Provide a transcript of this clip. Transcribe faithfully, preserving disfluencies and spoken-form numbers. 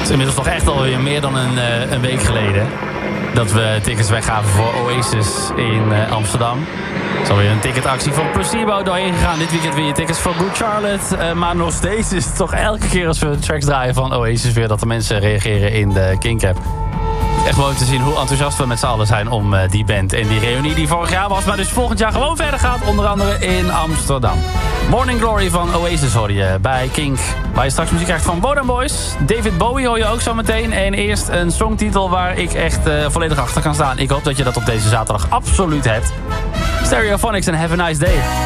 is inmiddels nog echt alweer meer dan een, uh, een week geleden dat we tickets weggaven voor Oasis in uh, Amsterdam. Er is alweer een ticketactie van Placebo doorheen gegaan. Dit weekend weer je tickets voor Good Charlotte. Uh, maar nog steeds is het toch elke keer als we tracks draaien van Oasis weer dat de mensen reageren in de King Cap. Echt mooi te zien hoe enthousiast we met z'n allen zijn om uh, die band en die reunie die vorig jaar was, maar dus volgend jaar gewoon verder gaat. Onder andere in Amsterdam. Morning Glory van Oasis hoor je bij Kink. Waar je straks muziek krijgt van Bodem Boys. David Bowie hoor je ook zo meteen. En eerst een songtitel waar ik echt uh, volledig achter kan staan. Ik hoop dat je dat op deze zaterdag absoluut hebt. Stereophonics en Have a Nice Day.